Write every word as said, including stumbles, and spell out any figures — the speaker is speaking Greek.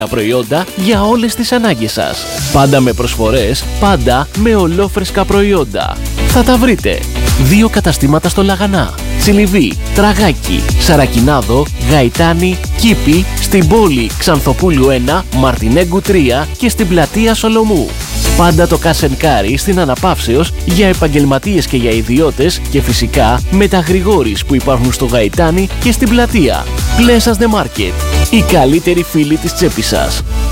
προϊόντα για όλες τις ανάγκες σας. Πάντα με προσφορές, πάντα με ολόφρεσκα προϊόντα. Θα τα βρείτε. Δύο καταστήματα στο Λαγανά, Τσιλιβί, Τραγάκι, Σαρακινάδο, Γαϊτάνη, Κήπη, στην πόλη Ξανθοπούλου ένα, Μαρτινέγκου τρία και στην πλατεία Σολομού. Πάντα το Cash and Carry στην Αναπαύσεως για επαγγελματίες και για ιδιώτες και φυσικά με τα Γρηγόρης που υπάρχουν στο Γαϊτάνη και στην πλατεία. Πλέσας The Market, οι καλύτεροι φίλοι της τσέπης σας.